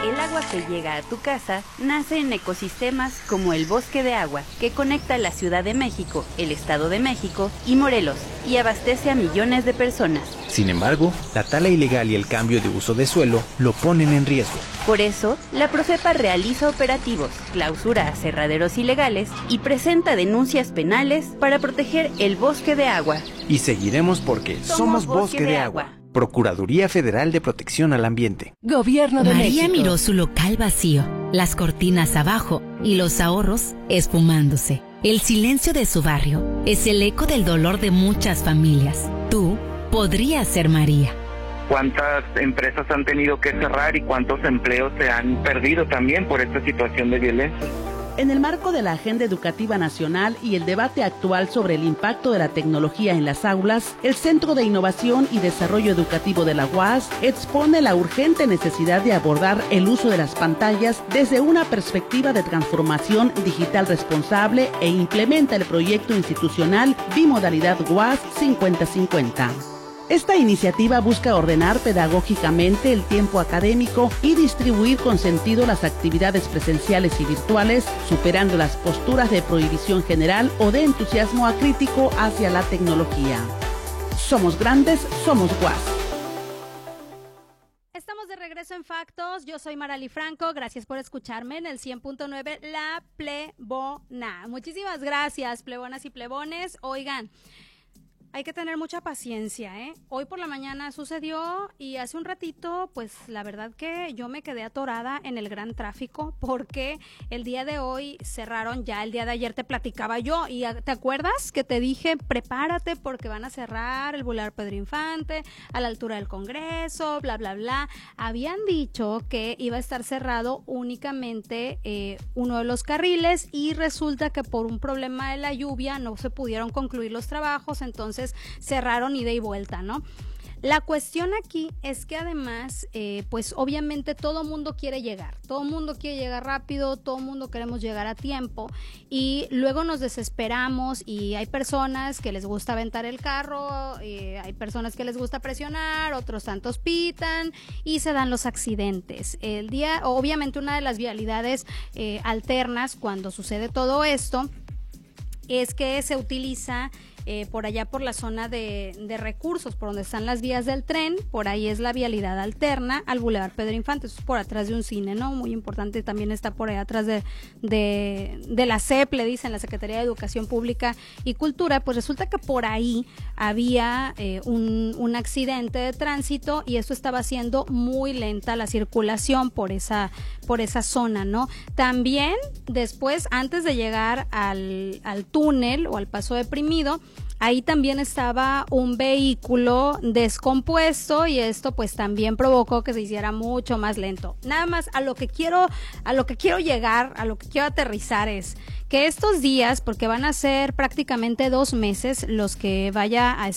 El agua que llega a tu casa nace en ecosistemas como el Bosque de Agua, que conecta la Ciudad de México, el Estado de México y Morelos, y abastece a millones de personas. Sin embargo, la tala ilegal y el cambio de uso de suelo lo ponen en riesgo. Por eso, la Profepa realiza operativos, clausura aserraderos ilegales y presenta denuncias penales para proteger el Bosque de Agua. Y seguiremos porque somos Bosque de Agua. Procuraduría Federal de Protección al Ambiente. Gobierno de María México. miró su local vacío, las cortinas abajo y los ahorros esfumándose. El silencio de su barrio es el eco del dolor de muchas familias. Tú podrías ser María. ¿Cuántas empresas han tenido que cerrar y cuántos empleos se han perdido también por esta situación de violencia? En el marco de la Agenda Educativa Nacional y el debate actual sobre el impacto de la tecnología en las aulas, el Centro de Innovación y Desarrollo Educativo de la UAS expone la urgente necesidad de abordar el uso de las pantallas desde una perspectiva de transformación digital responsable e implementa el proyecto institucional Bimodalidad UAS 50-50. Esta iniciativa busca ordenar pedagógicamente el tiempo académico y distribuir con sentido las actividades presenciales y virtuales, superando las posturas de prohibición general o de entusiasmo acrítico hacia la tecnología. Somos grandes, somos UAS. Estamos de regreso en Factos. Yo soy Marali Franco. Gracias por escucharme en el 100.9 La Plebona. Muchísimas gracias, plebonas y plebones. Oigan, hay que tener mucha paciencia, ¿eh? Hoy por la mañana sucedió y hace un ratito, pues la verdad que yo me quedé atorada en el gran tráfico porque el día de hoy cerraron, ya el día de ayer te platicaba yo y ¿te acuerdas que te dije prepárate porque van a cerrar el Boulevard Pedro Infante a la altura del Congreso, bla, bla, bla? Habían dicho que iba a estar cerrado únicamente uno de los carriles y resulta que por un problema de la lluvia no se pudieron concluir los trabajos, entonces cerraron ida y vuelta, ¿no? La cuestión aquí es que además, pues obviamente todo mundo quiere llegar rápido, todo mundo queremos llegar a tiempo y luego nos desesperamos y hay personas que les gusta aventar el carro, hay personas que les gusta presionar, otros tantos pitan y se dan los accidentes. Obviamente una de las vialidades alternas cuando sucede todo esto es que se utiliza por allá por la zona de recursos, por donde están las vías del tren, por ahí es la vialidad alterna al Boulevard Pedro Infante, eso es por atrás de un cine, ¿no? Muy importante, también está por ahí atrás de la CEP, le dicen, la Secretaría de Educación Pública y Cultura. Pues resulta que por ahí había un accidente de tránsito y esto estaba haciendo muy lenta la circulación por esa zona, ¿no? También después, antes de llegar al túnel o al paso deprimido, ahí también estaba un vehículo descompuesto y esto pues también provocó que se hiciera mucho más lento. Nada más a lo que quiero aterrizar es que estos días, porque van a ser prácticamente 2 meses los que vaya a